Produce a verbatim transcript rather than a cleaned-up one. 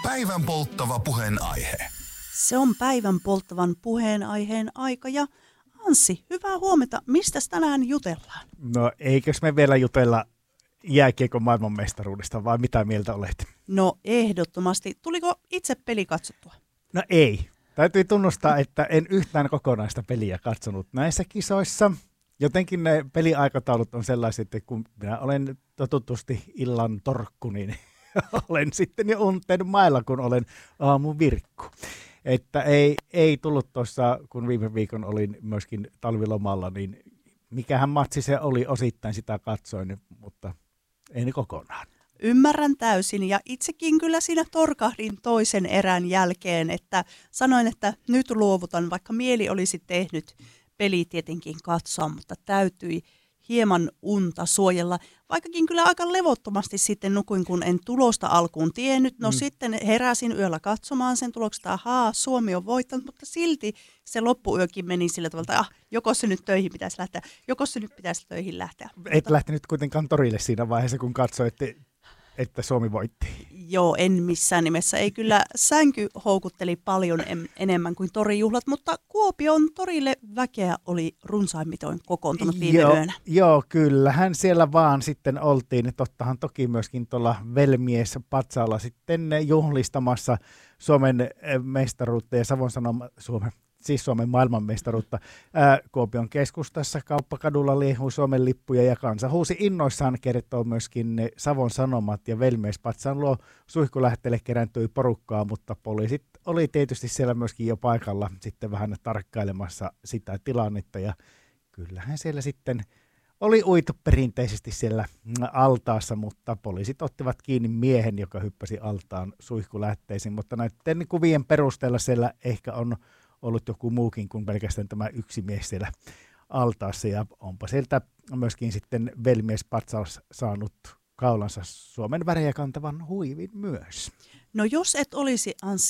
Päivän polttava puheenaihe. Se on päivän polttavan puheenaiheen aika ja Anssi, hyvää huomenta. Mistäs tänään jutellaan? No eikös me vielä jutella jääkiekon maailmanmestaruudesta vai mitä mieltä olet? No ehdottomasti. Tuliko itse peli katsottua? No ei. Täytyy tunnustaa, että en yhtään kokonaista peliä katsonut näissä kisoissa. Jotenkin ne peliaikataulut on sellaiset, että kun minä olen totutusti illan torkku, niin olen sitten jo unten mailla, kun olen aamun virkku. Että ei, ei tullut tuossa, kun viime viikon olin myöskin talvilomalla, niin mikähän matsi se oli, osittain sitä katsoin, mutta ei kokonaan. Ymmärrän täysin ja itsekin kyllä siinä torkahdin toisen erän jälkeen, että sanoin, että nyt luovutan, vaikka mieli olisi tehnyt peli tietenkin katsoa, mutta täytyi hieman unta suojella. Vaikkakin kyllä aika levottomasti sitten nukuin, kun en tulosta alkuun tiennyt. No mm. sitten heräsin yöllä katsomaan sen tuloksesta, ahaa, Suomi on voittanut, mutta silti se loppuyökin meni sillä tavalla, että ah, joko se nyt töihin pitäisi lähteä, joko se nyt pitäisi töihin lähteä. Et mutta lähtenyt kuitenkaan torille siinä vaiheessa, kun katsoit, että, että Suomi voitti. Joo, en missään nimessä. Ei kyllä sänky houkutteli paljon en, enemmän kuin torijuhlat, mutta Kuopion torille väkeä oli runsaimmitoin kokoontunut viime joo, yönä. Joo, kyllähän siellä vaan sitten oltiin. Tottahan toki myöskin tuolla Velmies-patsaalla sitten juhlistamassa Suomen mestaruutta ja Savon Sanoma, Suomen, siis Suomen maailmanmestaruutta. Ää, Kuopion keskustassa Kauppakadulla liehuu Suomen lippuja ja kansa huusi innoissaan, kertoo myöskin Savon Sanomat ja Velmies-patsaan luo suihkulähteelle kerääntyi porukkaa, mutta poliisit oli tietysti siellä myöskin jo paikalla sitten vähän tarkkailemassa sitä tilannetta ja kyllähän siellä sitten oli uitu perinteisesti siellä altaassa, mutta poliisit ottivat kiinni miehen, joka hyppäsi altaan suihkulähteisiin, mutta näiden kuvien perusteella siellä ehkä on ollut joku muukin kuin pelkästään tämä yksi mies siellä altaassa ja onpa sieltä myöskin sitten Velmies-patsaus saanut kaulansa Suomen värejä kantavan huivin myös. No jos et olisi, Anssi,